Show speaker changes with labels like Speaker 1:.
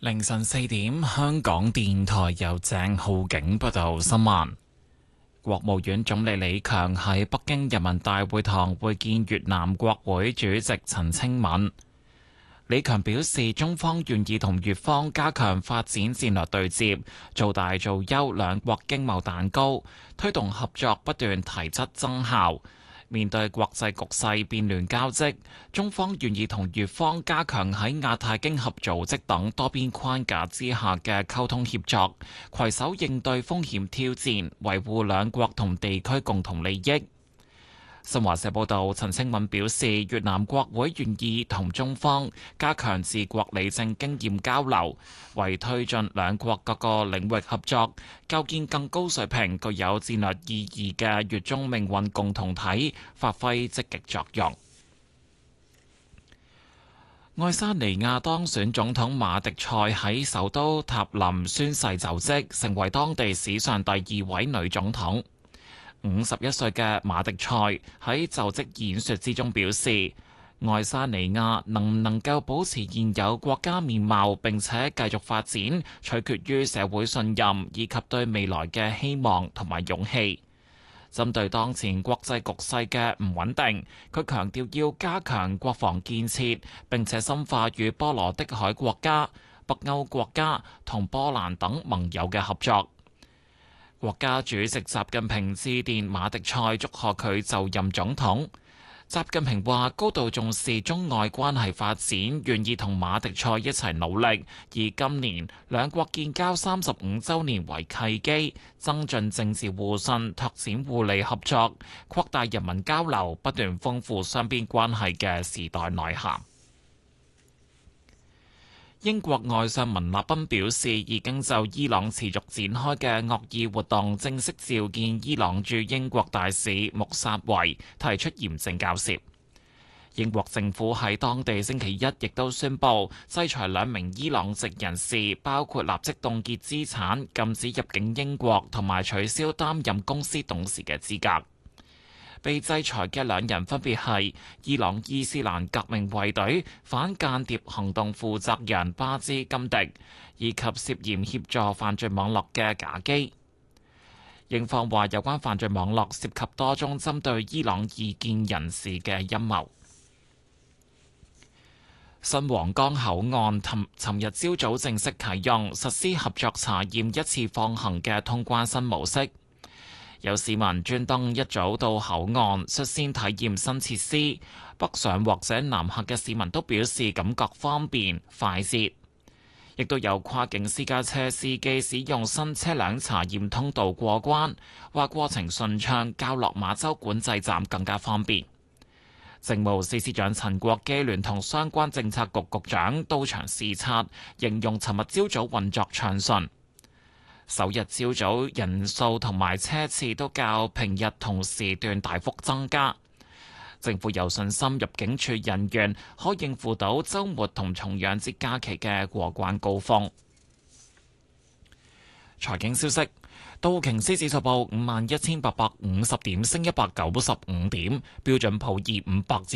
Speaker 1: 凌晨4點，香港電台由鄭浩景報道新聞。國務院總理李強喺北京人民大會堂會見越南國會主席陳清敏。李強表示，中方願意同越方加強發展戰略對接，做大做優兩國經貿蛋糕，推動合作不斷提質增效。面對國際局勢變亂交織，中方願意同越方加強喺亞太經合組織等多邊框架之下嘅溝通協作，攜手應對風險挑戰，維護兩國同地區共同利益。新華社報道，陳清敏表示，越南國會願意同中方加強治國理政經驗交流，為推進兩國各個領域合作，構建更高水平、具有戰略意義嘅越中命運共同體發揮積極作用。愛沙尼亞當選總統馬迪塞喺首都塔林宣誓就職，成為當地史上第2位女總統。51歲嘅馬迪塞喺就職演說之中表示，愛沙尼亞能唔能夠保持現有國家面貌並且繼續發展，取決於社會信任以及對未來嘅希望同埋勇氣。針對當前國際局勢嘅唔穩定，佢強調要加強國防建設，並且深化與波羅的海國家、北歐國家同波蘭等盟友嘅合作。國家主席習近平致電馬迪塞，祝賀佢就任總統。習近平話高度重視中外關係發展，願意同馬迪塞一齊努力，以今年兩國建交35週年為契機，增進政治互信，拓展互利合作，擴大人民交流，不斷豐富雙邊關係嘅時代內涵。英國外相文立彬表示，已經就伊朗持續展開嘅惡意活動正式召見伊朗駐英國大使穆薩維，提出嚴正交涉。英國政府喺當地星期一亦都宣布制裁2名伊朗籍人士，包括立即凍結資產、禁止入境英國同埋取消擔任公司董事嘅資格。被制裁嘅2人分別係伊朗伊斯蘭革命衛隊反間諜行動負責人巴茲金迪，以及涉嫌協助犯罪網絡嘅賈基。英方話有關犯罪網絡涉及多宗針對伊朗異見人士嘅陰謀。新皇崗口岸尋日朝早正式啟用，實施合作查驗一次放行嘅通關新模式。有市民專登一早到口岸率先體驗新設施，北上或者南下嘅市民都表示感覺方便快捷，亦都有跨境私家車司機使用新車輛查驗通道過關，話過程順暢，較落馬洲管制站更加方便。政務司司長陳國基聯同相關政策局局長到場視察，形容尋日朝早運作暢順。首日朝早人數同埋車次都較平日同時段大幅增加，政府有信心入境處人員可應付到週末同重陽節假期嘅過關高峰。財經消息，道瓊斯指數報51,850點，升195點；標準普爾500